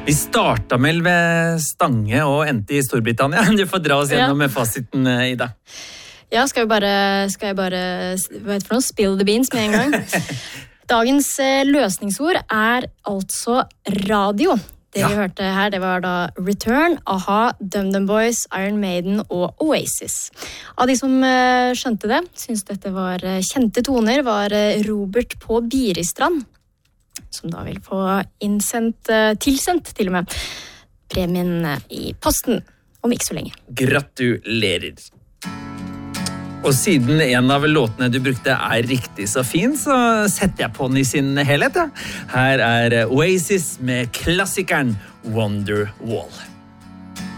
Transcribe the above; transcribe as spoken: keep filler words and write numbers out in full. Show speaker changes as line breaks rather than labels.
Vi startet med ved Stange og endte i Storbritannia. Du får dra oss gjennom med fasiten, Ida.
Ja, skal, vi bare, skal jeg bare hva heter det for noe? Spill the beans med en gang. Dagens løsningsord er altså radio. Det ja. vi hørte her, det var da Return, A-ha, DumDum Boys, Iron Maiden og Oasis. Av de som skjønte det, synes dette var kjente toner, var Robert på Biristrand, som da vil få innsendt, tilsendt til og med premien i posten om ikke så lenge.
Gratulerer! Og siden en av låtene du brukte er riktig så fin, så setter jeg på den i sin helhet. Ja. Her er Oasis med klassikeren Wonderwall.